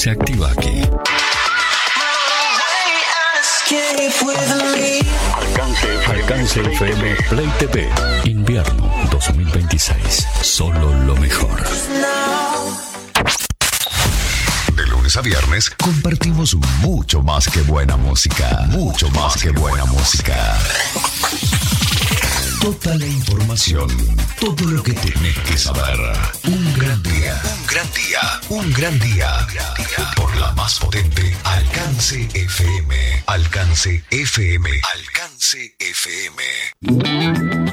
Se activa aquí. Alcance FM Play TV. Invierno 2026. Solo lo mejor. De lunes a viernes compartimos mucho más que buena música. Mucho más que buena música. Toda la información, todo lo que tenés que saber. Un gran día, un gran día, un gran día. Por la más potente, Alcance FM. Alcance FM. Alcance FM.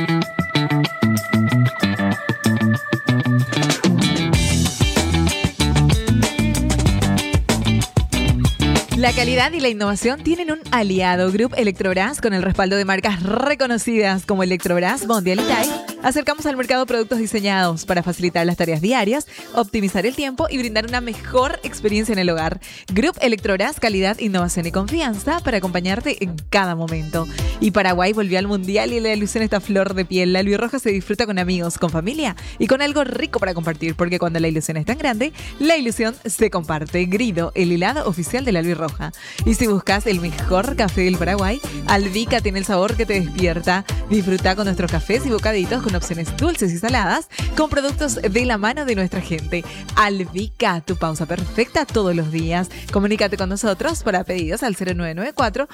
La calidad y la innovación tienen un aliado. Grupo Electrobras, con el respaldo de marcas reconocidas como Electrobras, Mondial y TAI, acercamos al mercado productos diseñados para facilitar las tareas diarias, optimizar el tiempo y brindar una mejor experiencia en el hogar. Grupo Electrobras, calidad, innovación y confianza para acompañarte en cada momento. Y Paraguay volvió al Mundial y la ilusión está a flor de piel. La albirroja se disfruta con amigos, con familia y con algo rico para compartir, porque cuando la ilusión es tan grande, la ilusión se comparte. Grido, el helado oficial de la albirroja. Y si buscas el mejor café del Paraguay, Albica tiene el sabor que te despierta. Disfruta con nuestros cafés y bocaditos con opciones dulces y saladas, con productos de la mano de nuestra gente. Albica, tu pausa perfecta todos los días. Comunícate con nosotros para pedidos al 0994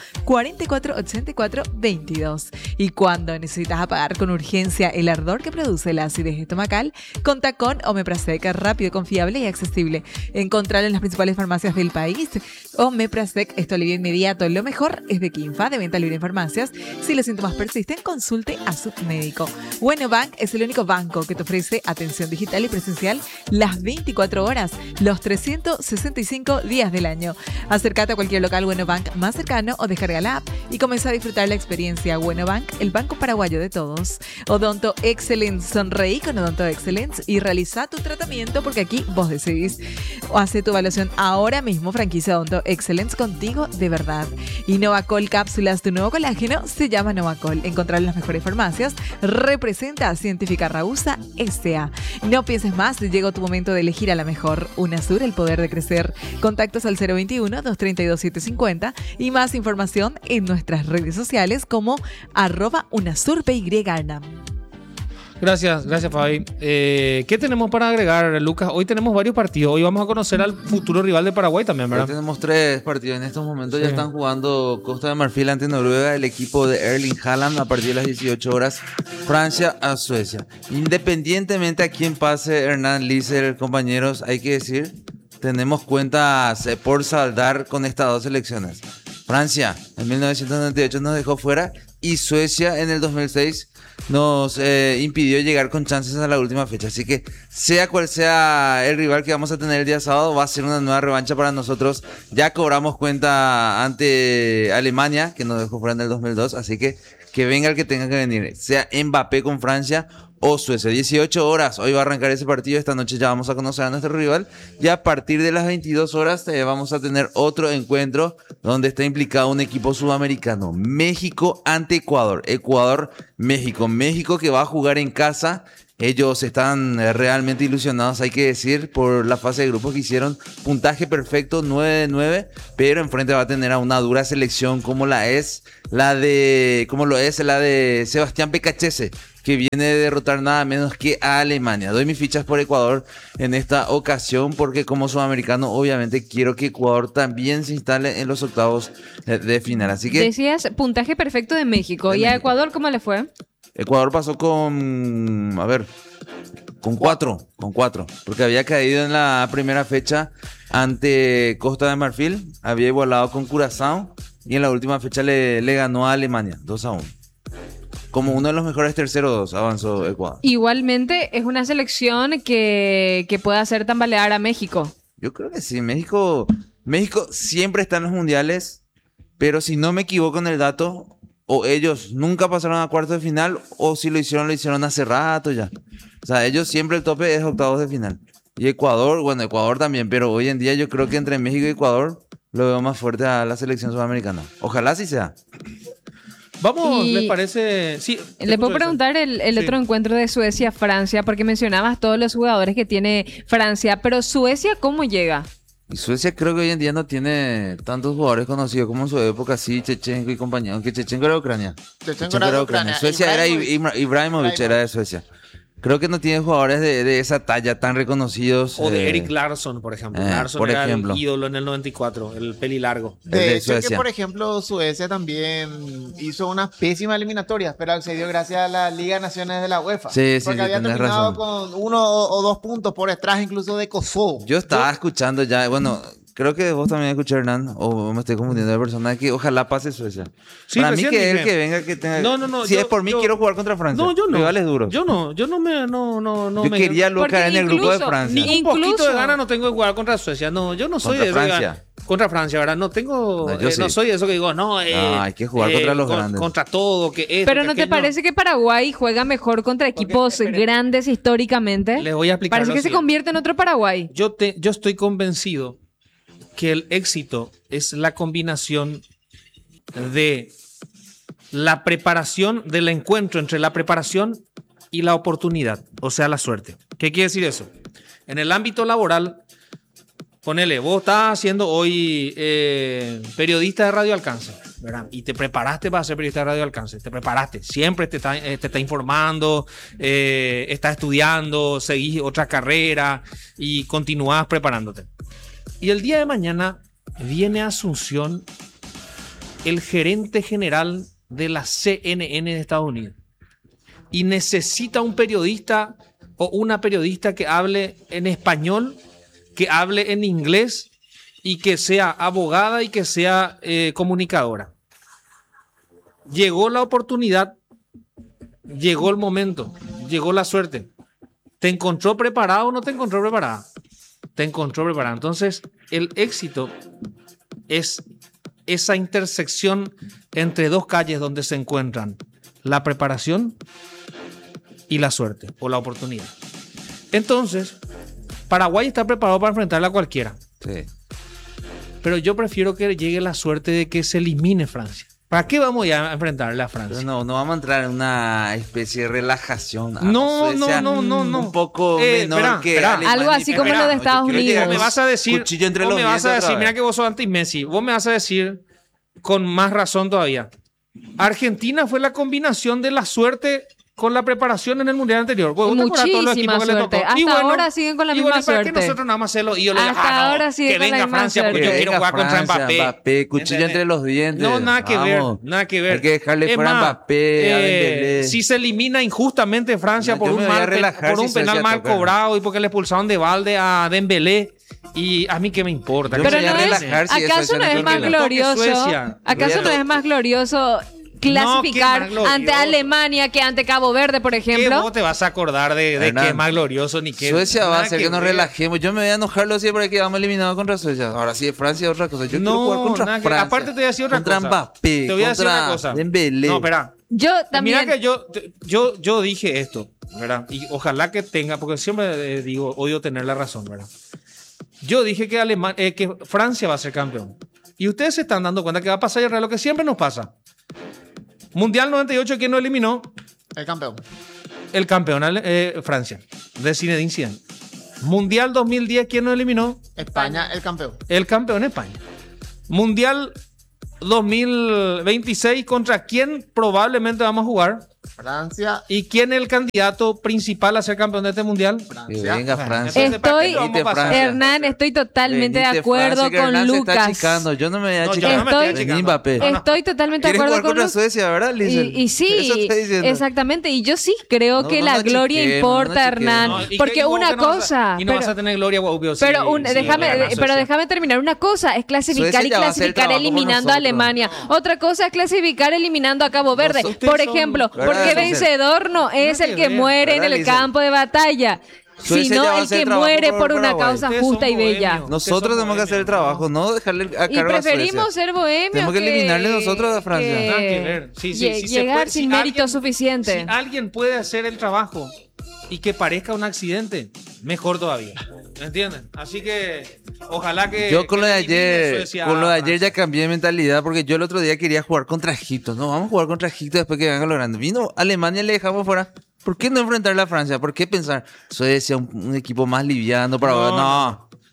4484 22. Y cuando necesitas apagar con urgencia el ardor que produce la acidez estomacal, contá con Omeprazec, rápido, confiable y accesible. Encontralo en las principales farmacias del país. Omeprazec es tu alivio inmediato. Lo mejor es de Quinfa, de venta libre en farmacias. Si los síntomas persisten, consulte a su médico. Bueno Bank es el único banco que te ofrece atención digital y presencial las 24 horas, los 365 días del año. Acércate a cualquier local Bueno Bank más cercano o descarga la app y comienza a disfrutar la experiencia. Bueno Bank, el banco paraguayo de todos. Odonto Excellence, sonreí con Odonto Excellence y realiza tu tratamiento, porque aquí vos decidís. O hace tu evaluación ahora mismo, franquicia Odonto Excellence, contigo de verdad. Y Novacol cápsulas, tu nuevo colágeno se llama Novacol. Encontrarlo en las mejores farmacias. Representa a Científica Rahusa S.A. No pienses más, llegó tu momento de elegir a la mejor. UNASUR, el poder de crecer. Contactos al 021-232-750 y más información en nuestras redes sociales como @UNASURPYNAM. Gracias Fabi. ¿Qué tenemos para agregar, Lucas? Hoy tenemos varios partidos. Hoy vamos a conocer al futuro rival de Paraguay también, ¿verdad? Hoy tenemos 3 partidos. En estos momentos ya están jugando Costa de Marfil ante Noruega, el equipo de Erling Haaland, a partir de las 18 horas, Francia a Suecia. Independientemente a quién pase Hernán Lícer, compañeros, hay que decir, tenemos cuentas por saldar con estas 2 selecciones. Francia en 1998 nos dejó fuera y Suecia en el 2006 nos impidió llegar con chances a la última fecha. Así que sea cual sea el rival que vamos a tener el día sábado, va a ser una nueva revancha para nosotros. Ya cobramos cuenta ante Alemania, que nos dejó fuera en el 2002. Así que venga el que tenga que venir, sea Mbappé con Francia o Suecia. 18 horas, hoy va a arrancar ese partido. Esta noche ya vamos a conocer a nuestro rival. Y a partir de las 22 horas vamos a tener otro encuentro donde está implicado un equipo sudamericano. México ante Ecuador. Ecuador-México. México que va a jugar en casa. Ellos están realmente ilusionados, hay que decir, por la fase de grupos que hicieron. Puntaje perfecto, 9 de 9, pero enfrente va a tener a una dura selección como lo es la de Sebastián Pecachese, que viene de derrotar nada menos que a Alemania. Doy mis fichas por Ecuador en esta ocasión, porque como sudamericano obviamente quiero que Ecuador también se instale en los octavos de final. Así que decías puntaje perfecto de México. ¿Y a Ecuador cómo le fue? Ecuador pasó con 4, porque había caído en la primera fecha ante Costa de Marfil, había igualado con Curazao y en la última fecha le ganó a Alemania 2-1. Como uno de los mejores terceros avanzó Ecuador. Igualmente es una selección que puede hacer tambalear a México. Yo creo que sí. México siempre está en los mundiales, pero si no me equivoco en el dato, o ellos nunca pasaron a cuartos de final, o si lo hicieron hace rato ya. O sea, ellos siempre el tope es octavos de final. Y Ecuador también, pero hoy en día yo creo que entre México y Ecuador lo veo más fuerte a la selección sudamericana. Ojalá sí sea. Vamos, ¿les parece? Sí. Le puedo preguntar el otro encuentro de Suecia-Francia, porque mencionabas todos los jugadores que tiene Francia, pero Suecia, ¿cómo llega? Y Suecia creo que hoy en día no tiene tantos jugadores conocidos como en su época, sí, Chechenko y compañía, aunque Chechenko era de Ucrania. Chechenko era de Ucrania. Suecia era Ibrahimovic era de Suecia. Creo que no tiene jugadores de esa talla tan reconocidos. O de Eric Larsson, por ejemplo. Larsson por era ejemplo. el ídolo en el 94, el pelilargo. De hecho, Suecia. que por ejemplo Suecia también hizo unas pésimas eliminatorias, pero accedió gracias a la Liga de Naciones de la UEFA. Sí, sí, porque sí, había tenés terminado razón. con 1 o 2 puntos por detrás incluso de Kosovo. Yo estaba escuchando ya, bueno, creo que vos también escuché, Hernán, o me estoy confundiendo de persona, que ojalá pase Suecia. Sí, Para mí recién que él dije. que venga, que tenga... No, si yo- es por mí, yo- quiero jugar contra Francia. No, yo no. Rivales duros. Yo no Yo me... quería luego Porque caer en el grupo de incluso- Francia. Ni un poquito Incluso- de gana no tengo de jugar contra Suecia. No, yo no soy Contra de eso. Francia. Contra Francia, ¿verdad? No tengo. No, yo sí. No soy de eso que digo, no. hay que jugar contra los grandes. Contra todo. Que esto, Pero que ¿no te aquello. parece que Paraguay juega mejor contra equipos grandes históricamente? Les voy a explicar. Parece lo que se siguiente. convierte en otro Paraguay. Yo estoy convencido que el éxito es la combinación de la preparación, del encuentro entre la preparación y la oportunidad, o sea, la suerte. ¿Qué quiere decir eso? En el ámbito laboral, ponele, vos estás siendo hoy periodista de Radio Alcance, ¿verdad? Y te preparaste para ser periodista de Radio Alcance, te preparaste, siempre te está informando, estás estudiando, seguís otra carrera y continúas preparándote. Y el día de mañana viene a Asunción el gerente general de la CNN de Estados Unidos y necesita un periodista o una periodista que hable en español, que hable en inglés y que sea abogada y que sea comunicadora. Llegó la oportunidad, llegó el momento, llegó la suerte. ¿Te encontró preparado o no te encontró preparada? Te encontró preparada. Entonces, el éxito es esa intersección entre dos calles donde se encuentran la preparación y la suerte o la oportunidad. Entonces, Paraguay está preparado para enfrentarla a cualquiera. Sí. Pero yo prefiero que llegue la suerte de que se elimine Francia. ¿Para qué vamos ya a enfrentarle a Pero Francia? no vamos a entrar en una especie de relajación. No, Suecia, no. Un poco menor espera, que espera. Alemania. Algo así como Espera, lo de Estados yo quiero Unidos. llegar Me vas a decir, cuchillo entre vos los me vas a dientes otra decir, mira vez. que vos sos anti-Messi, vos me vas a decir con más razón todavía. Argentina fue la combinación de la suerte con la preparación en el mundial anterior. ¿Vos te acordás todos los Muchísima equipos que le suerte. tocó? Hasta ahora siguen con la y misma bueno, ¿para qué suerte? nosotros nada más hacerlo ídolos? Hasta ahora siguen que con la venga misma Francia porque yo suerte. quiero jugar contra Mbappé. Cuchillo ¿Entendés? entre los dientes. No, nada que Vamos. ver, nada que ver. Hay que dejarle Es fuera a más, Mbappé, a Dembélé. si se elimina injustamente Francia No, por yo un, me voy a relajar por un si penal Suecia mal toca. cobrado y porque le expulsaron de balde a Dembélé, y a mí qué me importa. Yo ¿Qué me Pero voy a no es, relajar si ¿acaso Suecia no no es más toque glorioso? Suecia. ¿Acaso no es más glorioso clasificar No, qué más glorioso. ante Alemania que ante Cabo Verde, por ¿Qué ejemplo? vos te vas a acordar de Hernán, qué es más glorioso ni qué? Suecia va a nada hacer que nos ver. relajemos. Yo me voy a enojarlo siempre que vamos eliminados contra Suecia. Ahora sí, Francia es otra cosa. Yo quiero jugar contra nada que- Francia. aparte te voy a decir otra contra cosa. Mbappé, Te voy a decir contra una cosa. Dembélé. No, espera. Yo también. Mira que yo dije esto, ¿verdad? Y ojalá que tenga, porque siempre digo, odio tener la razón, ¿verdad? Yo dije que que Francia va a ser campeón. Y ustedes se están dando cuenta que va a pasar lo que siempre nos pasa. Mundial 98, ¿quién nos eliminó? El campeón. El campeón Francia, de Zinedine Zidane. Mundial 2010, ¿quién nos eliminó? España, el campeón. El campeón España. Mundial 2026, ¿contra quién probablemente vamos a jugar? Francia, ¿Y quién es el candidato principal a ser campeón de este mundial? Que Francia. venga Bueno, Francia. entonces, ¿para qué Estoy- lo vamos a pasar? Francia. Hernán, estoy totalmente de Benítez, acuerdo Francia, que con Hernán se está Lucas. achicando. Yo no me voy a No, yo achicar. no me estoy Estoy- achicando. Mbappé. No, no. Estoy totalmente de ¿Quieres acuerdo jugar con contra Lucas. Suecia, verdad, Lizel? Y sí, Eso está diciendo. exactamente. Y yo sí creo No, que no la nos gloria chiquemos, importa, no nos chiquemos. Hernán. No, ¿y Porque qué- y vos una que no vas a- cosa. y no vas a tener gloria, obvio. sí, Pero, sí, déjame, gana pero Suecia. déjame terminar. Una cosa es clasificar Suecia y ya va a hacer el clasificar trabajo por eliminando a nosotros. Alemania. Otra cosa es clasificar eliminando a Cabo Verde. Ustedes Por son- ejemplo, ¿verdad, porque Lizel? vencedor no es Nada el que que ver, muere en ¿verdad, el Lizel? campo de batalla, Suecia sino ya va a el hacer que el trabajo muere por por una Paraguay. causa Ustedes justa son y bella. bohemios. Nosotros tenemos que hacer el trabajo, no dejarle a Y cargo a preferimos Suecia. ser bohemios. Tenemos que eliminarle nosotros a Francia. Nada que ver. Sí, sí, sí, se llegar puede- sin si mérito alguien- suficiente. Si alguien puede hacer el trabajo y que parezca un accidente, mejor todavía. ¿Me entienden? Así que ojalá que. Yo con lo que de elimine ayer, Suecia con lo de a ayer Francia. ya cambié de mentalidad porque yo el otro día quería jugar contra Egipto. No, vamos a jugar contra Egipto después que venga lo grande. Vino Alemania y le dejamos fuera. ¿Por qué no enfrentarle a Francia? ¿Por qué pensar Suecia, un equipo más liviano para No, no.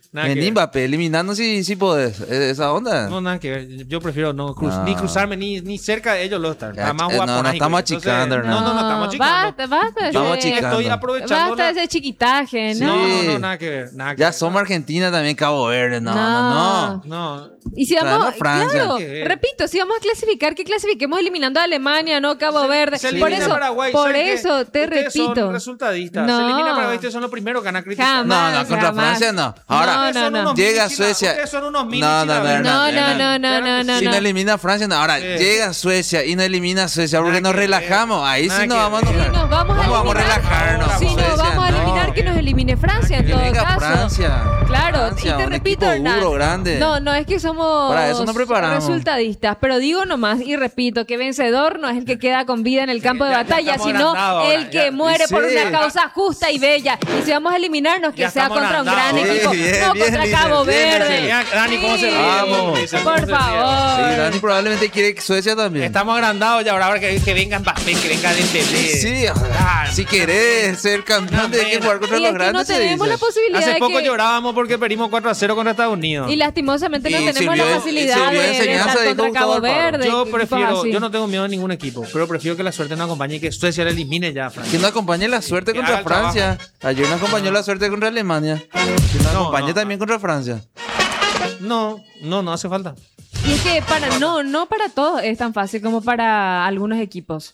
Nada que Vení, ver. Mbappé, eliminando si podés. Esa onda. No, nada que ver. Yo prefiero no No. ni cruzarme ni cerca de ellos lo estar. Ya, Además, no, no estamos Entonces, achicando, Hernán. No, estamos achicando. Basta. Yo Estamos achicando. estoy aprovechando. Basta de ese chiquitaje, Sí. ¿no? Nada que ver. Nada que Ya ver. somos Argentina también, Cabo Verde. No. No. Y si vamos, Traemos Francia. claro, ¿Qué? repito, si vamos a clasificar, que clasifiquemos eliminando a Alemania, no Cabo Verde. Se Por elimina eso, Paraguay, por ¿saben qué? eso te Ustedes repito. Son resultadistas. No. Se elimina Paraguay, ustedes son los primeros que van a criticar. Jamás. No, contra jamás. Francia no. Ahora, No, Ustedes son no. unos Llega mini Suecia. Ustedes son unos mini No, chilaveros. No, Hernán. no. Si no elimina a Francia, no. Ahora, Sí. llega Suecia y no elimina a Suecia porque Nada nos que ver. relajamos. Ahí Nada sí nos que vamos a ver. enojar. Si nos vamos a ¿Cómo vamos a eliminar? relajarnos? Si Suecia, nos vamos a no. eliminar, que nos elimine Francia en Que todo venga caso. Francia. Claro, Francia, y te un repito, equipo Hernán. duro, grande. No es que somos Para eso nos preparamos. resultadistas, pero digo nomás y repito que vencedor no es el que queda con vida en el campo de Ya batalla, estamos sino agrandados ahora, el que ya. muere por Sí. una causa justa y bella. Y si vamos a eliminarnos, que Ya sea estamos contra un gran agrandados. equipo, Sí, bien, no bien, contra Lina, Cabo bien, Verde. Mira, Dani, ¿cómo se ríe? Vamos. Dice, ¿cómo Por se ríe? favor. Sí, Dani probablemente quiere que Suecia también. Estamos agrandados ya ahora que venga Mbappé, que venga Dembélé. Sí, Ah, si querés ser campeón, tenés que jugar contra Y los es que no grandes. se tenemos dice. la posibilidad Hace de poco que... llorábamos porque perdimos 4-0 contra Estados Unidos. Y lastimosamente no Y tenemos sirvió- la facilidad sirvió de de enseñanza estar de contra Gustavo Cabo Alfaro. Verde. Yo equipos prefiero, así. yo no tengo miedo a ningún equipo, pero prefiero que la suerte nos acompañe y que Suecia le elimine ya a Francia. Que nos acompañe la suerte Que contra haga el Francia. Ayer nos acompañó la suerte contra Alemania. Que nos No, acompañe no. también contra Francia. No hace falta. Y es que no para todos es tan fácil como para algunos equipos.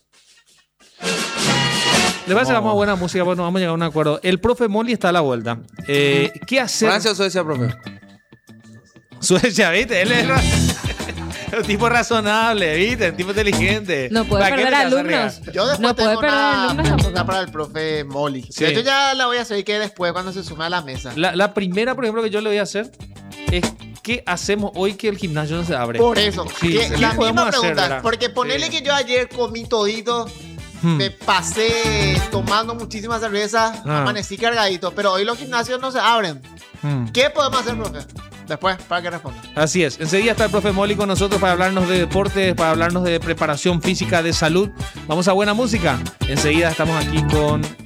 Le parece que No. vamos a buena música, pues nos vamos a llegar a un acuerdo. El profe Molly está a la vuelta. ¿Qué hacer? Francia o Suecia, profe. Suecia, ¿viste? Él es un tipo razonable, ¿viste? Un tipo inteligente. No puede ¿Para qué perder te vas a alumnos. regar? Yo después No puede tengo perder una alumnos pregunta tampoco. para el profe Molly. Sí. De hecho, ya la voy a hacer que después cuando se sume a la mesa. La primera, por ejemplo, que yo le voy a hacer es ¿qué hacemos hoy que el gimnasio no se abre? Por eso, Sí, que sí, la podemos misma hacer, pregunta. ¿verdad? Porque ponerle Sí. que yo ayer comí todito, me pasé tomando muchísima cerveza, Ah. amanecí cargadito, pero hoy los gimnasios no se abren. Hmm. ¿Qué podemos hacer, profe? Después, para que responda. Así es. Enseguida está el profe Molly con nosotros para hablarnos de deportes, para hablarnos de preparación física, de salud. Vamos a buena música. Enseguida estamos aquí con